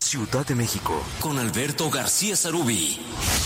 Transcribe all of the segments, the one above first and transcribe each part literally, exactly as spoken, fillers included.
Ciudad de México, con Alberto García Sarubí.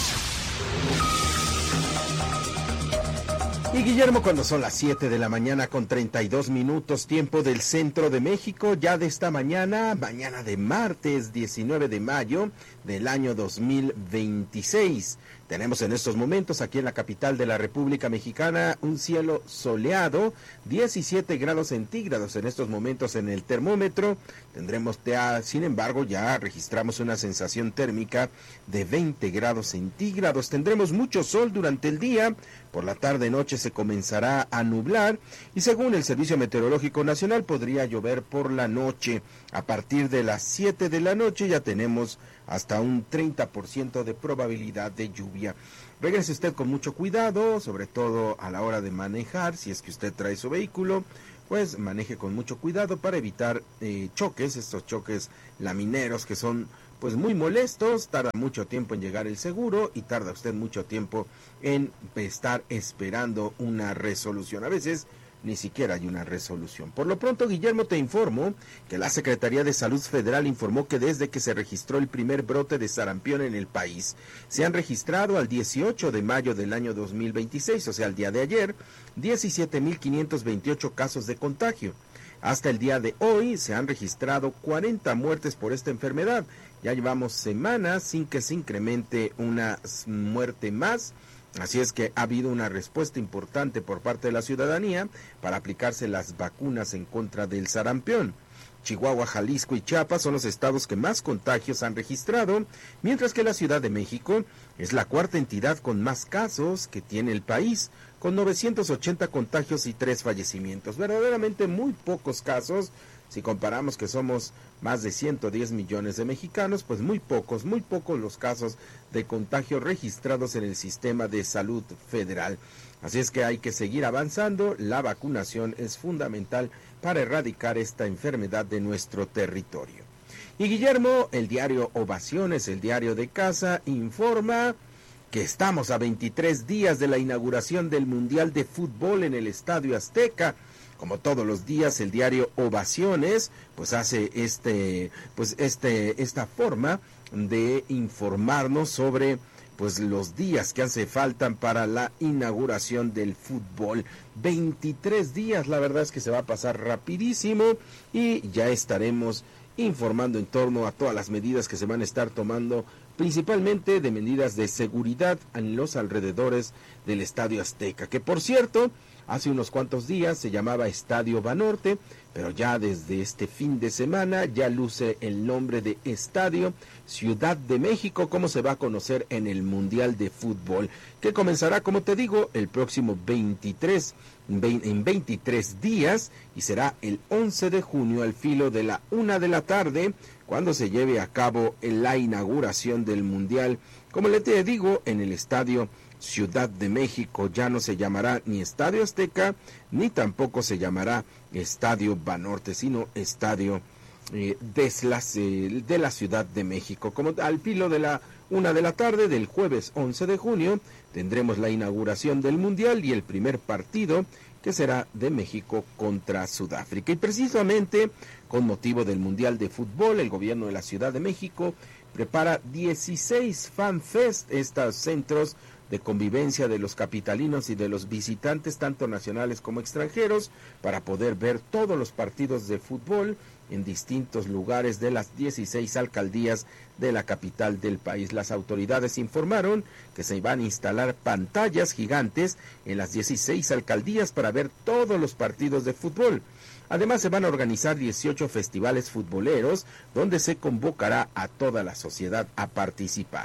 Y Guillermo, cuando son las siete de la mañana con treinta y dos minutos, tiempo del centro de México, ya de esta mañana, mañana de martes diecinueve de mayo del año dos mil veintiséis. Tenemos en estos momentos aquí en la capital de la República Mexicana un cielo soleado, diecisiete grados centígrados en estos momentos en el termómetro. Tendremos, ya, sin embargo, ya registramos una sensación térmica de veinte grados centígrados. Tendremos mucho sol durante el día, por la tarde-noche se comenzará a nublar y según el Servicio Meteorológico Nacional podría llover por la noche. A partir de las siete de la noche ya tenemos hasta un treinta por ciento de probabilidad de lluvia. Regrese usted con mucho cuidado, sobre todo a la hora de manejar. Si es que usted trae su vehículo, pues maneje con mucho cuidado para evitar eh, choques, estos choques lamineros que son pues muy molestos. Tarda mucho tiempo en llegar el seguro y tarda usted mucho tiempo en estar esperando una resolución. A veces ni siquiera hay una resolución. Por lo pronto, Guillermo, te informo que la Secretaría de Salud Federal informó que desde que se registró el primer brote de sarampión en el país, se han registrado al dieciocho de mayo del año dos mil veintiséis, o sea, al día de ayer, diecisiete mil quinientos veintiocho casos de contagio. Hasta el día de hoy se han registrado cuarenta muertes por esta enfermedad. Ya llevamos semanas sin que se incremente una muerte más. Así es que ha habido una respuesta importante por parte de la ciudadanía para aplicarse las vacunas en contra del sarampión. Chihuahua, Jalisco y Chiapas son los estados que más contagios han registrado, mientras que la Ciudad de México es la cuarta entidad con más casos que tiene el país, con novecientos ochenta contagios y tres fallecimientos. Verdaderamente muy pocos casos. Si comparamos que somos más de ciento diez millones de mexicanos, pues muy pocos, muy pocos los casos de contagio registrados en el sistema de salud federal. Así es que hay que seguir avanzando. La vacunación es fundamental para erradicar esta enfermedad de nuestro territorio. Y Guillermo, el diario Ovaciones, el diario de casa, informa que estamos a veintitrés días de la inauguración del Mundial de Fútbol en el Estadio Azteca. Como todos los días, el diario Ovaciones pues hace este pues este esta forma de informarnos sobre pues los días que hace falta para la inauguración del fútbol. veintitrés días, la verdad es que se va a pasar rapidísimo y ya estaremos informando en torno a todas las medidas que se van a estar tomando, principalmente de medidas de seguridad en los alrededores del Estadio Azteca, que por cierto, hace unos cuantos días se llamaba Estadio Banorte, pero ya desde este fin de semana ya luce el nombre de Estadio Ciudad de México, como se va a conocer en el Mundial de Fútbol, que comenzará, como te digo, el próximo veintitrés, en veintitrés días, y será el once de junio al filo de la una de la tarde, cuando se lleve a cabo la inauguración del Mundial, como le te digo, en el Estadio Ciudad de México. Ya no se llamará ni Estadio Azteca, ni tampoco se llamará Estadio Banorte, sino Estadio eh, de, la, eh, de la Ciudad de México. Como al filo de la una de la tarde del jueves once de junio, tendremos la inauguración del Mundial y el primer partido, que será de México contra Sudáfrica. Y precisamente con motivo del Mundial de Fútbol, el gobierno de la Ciudad de México prepara dieciséis Fan Fest, estos centros de convivencia de los capitalinos y de los visitantes, tanto nacionales como extranjeros, para poder ver todos los partidos de fútbol en distintos lugares de las dieciséis alcaldías de la capital del país. Las autoridades informaron que se van a instalar pantallas gigantes en las dieciséis alcaldías para ver todos los partidos de fútbol. Además, se van a organizar dieciocho festivales futboleros, donde se convocará a toda la sociedad a participar.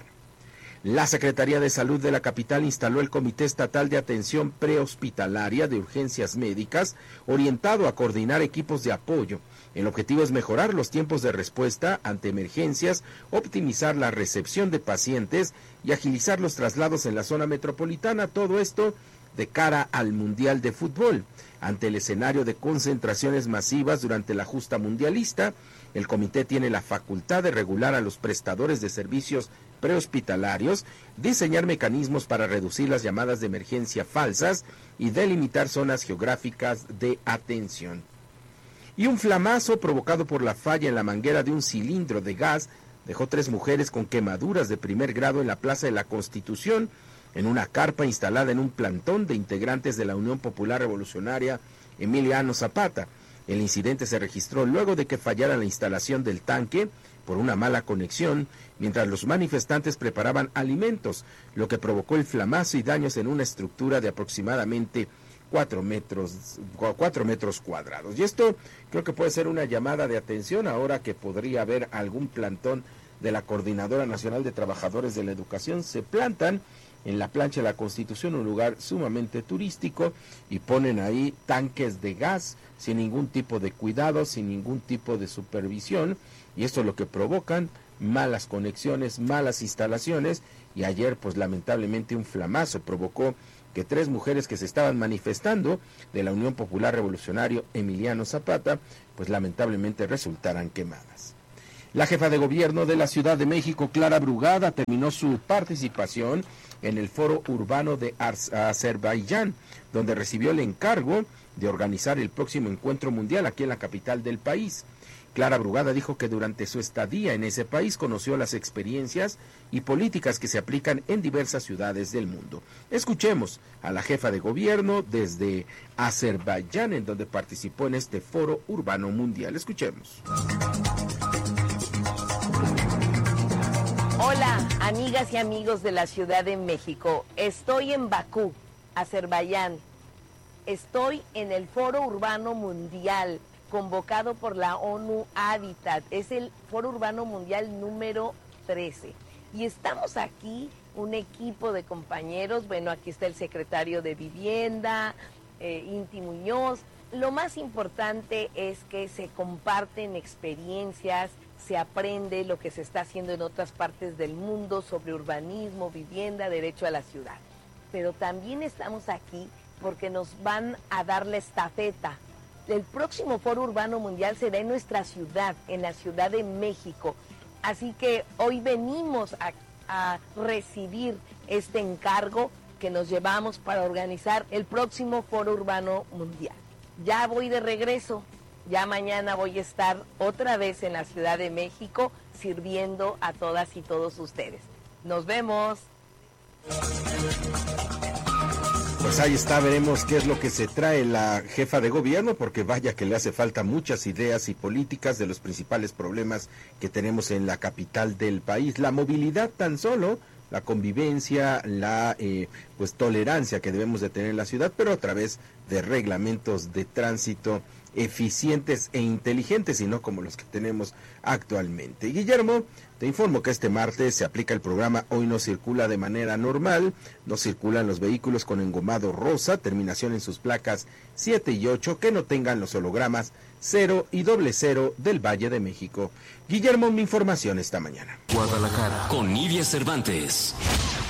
La Secretaría de Salud de la capital instaló el Comité Estatal de Atención Prehospitalaria de Urgencias Médicas, orientado a coordinar equipos de apoyo. El objetivo es mejorar los tiempos de respuesta ante emergencias, optimizar la recepción de pacientes y agilizar los traslados en la zona metropolitana. Todo esto de cara al Mundial de Fútbol. Ante el escenario de concentraciones masivas durante la justa mundialista, el comité tiene la facultad de regular a los prestadores de servicios prehospitalarios, diseñar mecanismos para reducir las llamadas de emergencia falsas y delimitar zonas geográficas de atención. Y un flamazo provocado por la falla en la manguera de un cilindro de gas dejó tres mujeres con quemaduras de primer grado en la Plaza de la Constitución, en una carpa instalada en un plantón de integrantes de la Unión Popular Revolucionaria Emiliano Zapata. El incidente se registró luego de que fallara la instalación del tanque por una mala conexión, mientras los manifestantes preparaban alimentos, lo que provocó el flamazo y daños en una estructura de aproximadamente cuatro metros, cuatro metros cuadrados. Y esto creo que puede ser una llamada de atención ahora que podría haber algún plantón de la Coordinadora Nacional de Trabajadores de la Educación. Se plantan en la plancha de la Constitución, un lugar sumamente turístico, y ponen ahí tanques de gas sin ningún tipo de cuidado, sin ningún tipo de supervisión, y esto es lo que provocan malas conexiones, malas instalaciones, y ayer pues lamentablemente un flamazo provocó que tres mujeres que se estaban manifestando de la Unión Popular Revolucionario Emiliano Zapata, pues lamentablemente resultaran quemadas. La jefa de gobierno de la Ciudad de México, Clara Brugada, terminó su participación en el Foro Urbano de Azerbaiyán, donde recibió el encargo de organizar el próximo encuentro mundial aquí en la capital del país. Clara Brugada dijo que durante su estadía en ese país conoció las experiencias y políticas que se aplican en diversas ciudades del mundo. Escuchemos a la jefa de gobierno desde Azerbaiyán, en donde participó en este Foro Urbano Mundial. Escuchemos. Hola, amigas y amigos de la Ciudad de México. Estoy en Bakú, Azerbaiyán. Estoy en el Foro Urbano Mundial, convocado por la ONU Habitat. Es el Foro Urbano Mundial número trece. Y estamos aquí, un equipo de compañeros. Bueno, aquí está el secretario de Vivienda, eh, Inti Muñoz. Lo más importante es que se comparten experiencias, se aprende lo que se está haciendo en otras partes del mundo sobre urbanismo, vivienda, derecho a la ciudad. Pero también estamos aquí porque nos van a dar la estafeta. El próximo Foro Urbano Mundial será en nuestra ciudad, en la Ciudad de México. Así que hoy venimos a, a recibir este encargo que nos llevamos para organizar el próximo Foro Urbano Mundial. Ya voy de regreso. Ya mañana voy a estar otra vez en la Ciudad de México sirviendo a todas y todos ustedes. Nos vemos. Pues ahí está, veremos qué es lo que se trae la jefa de gobierno, porque vaya que le hace falta muchas ideas y políticas de los principales problemas que tenemos en la capital del país. La movilidad tan solo, la convivencia, la eh, pues tolerancia que debemos de tener en la ciudad, pero a través de reglamentos de tránsito eficientes e inteligentes y no como los que tenemos actualmente. Guillermo, te informo que este martes se aplica el programa Hoy no circula de manera normal. No circulan los vehículos con engomado rosa, terminación en sus placas siete y ocho, que no tengan los hologramas cero y doble cero del Valle de México. Guillermo, mi información esta mañana. Guadalajara, con Nidia Cervantes.